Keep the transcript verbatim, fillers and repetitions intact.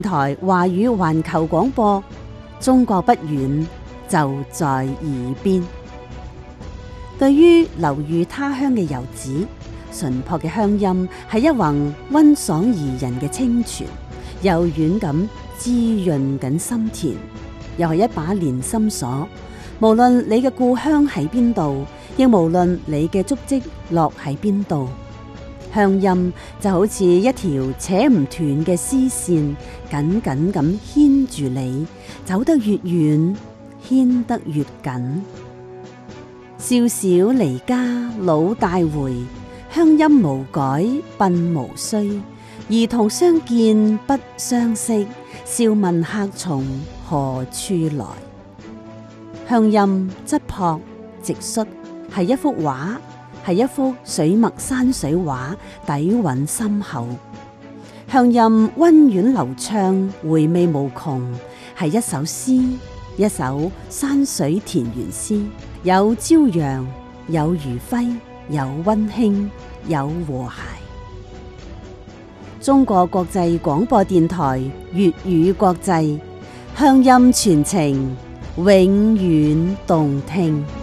台華語環球廣播，中國不遠，就在耳邊。對於流寓他鄉嘅遊子，淳樸嘅鄉音係一泓溫爽宜人嘅清泉，柔軟咁滋潤緊心田，又係一把連心鎖。無論你嘅故鄉喺邊度，亦無論你嘅足跡落喺邊度，鄉音就好似一條扯唔斷嘅絲線，緊緊咁牽住你，走得越遠，牽得越緊。少小離家老大回，鄉音無改鬢無衰。兒童相見不相識，笑問客從何處來。鄉音質樸直率，係一幅畫，係一幅水墨山水畫，底蘊深厚。鄉音溫婉流暢，回味無窮，係一首詩，一首山水田園詩，有朝陽，有餘暉，有溫馨，有和諧。中國國際廣播電台粵語國際，鄉音傳情，永遠動聽。